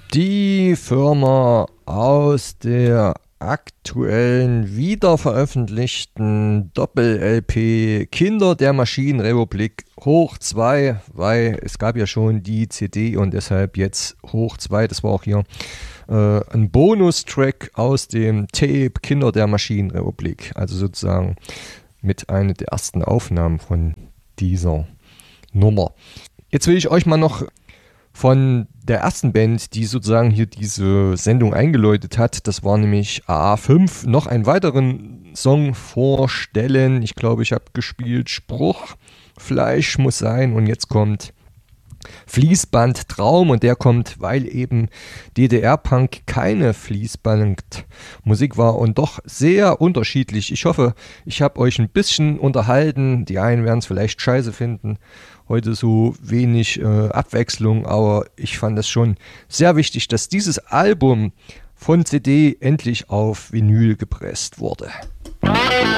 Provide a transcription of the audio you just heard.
Die Firma aus der aktuellen wiederveröffentlichten Doppel-LP Kinder der Maschinenrepublik hoch 2, weil es gab ja schon die CD und deshalb jetzt hoch 2. Das war auch hier ein Bonustrack aus dem Tape Kinder der Maschinenrepublik, also sozusagen mit einer der ersten Aufnahmen von dieser Nummer. Jetzt will ich euch mal noch von der ersten Band, die sozusagen hier diese Sendung eingeläutet hat, das war nämlich AA5, noch einen weiteren Song vorstellen. Ich glaube, ich habe gespielt Spruch, Fleisch muss sein, und jetzt kommt Fließband Traum, und der kommt, weil eben DDR-Punk keine Fließbandmusik war und doch sehr unterschiedlich. Ich hoffe, ich habe euch ein bisschen unterhalten. Die einen werden es vielleicht scheiße finden, heute so wenig Abwechslung, aber ich fand es schon sehr wichtig, dass dieses Album von CD endlich auf Vinyl gepresst wurde.